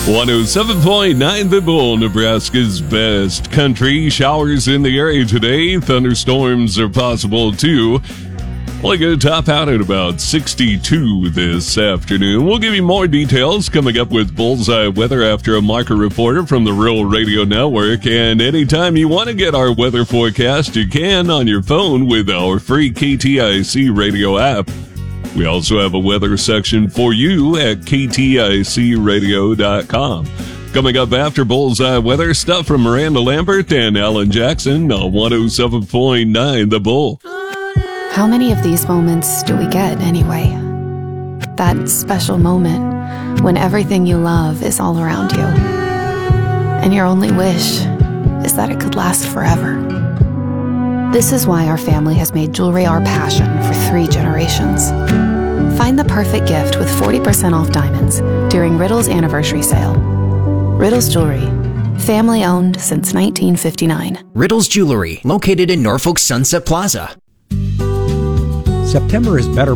107.9 The Bull, Nebraska's best country. Showers in the area today. Thunderstorms are possible too. Only going to top out at about 62 this afternoon. We'll give you more details coming up with Bullseye Weather after a market reporter from the Rural Radio Network. And anytime you want to get our weather forecast, you can on your phone with our free KTIC radio app. We also have a weather section for you at kticradio.com. Coming up after Bullseye Weather, stuff from Miranda Lambert and Alan Jackson on 107.9 The Bull. How many of these moments do we get anyway? That special moment when everything you love is all around you, and your only wish is that it could last forever. This is why our family has made jewelry our passion for 3 generations. Find the perfect gift with 40% off diamonds during Riddle's anniversary sale. Riddle's Jewelry, family owned since 1959. Riddle's Jewelry, located in Norfolk Sunset Plaza. September is better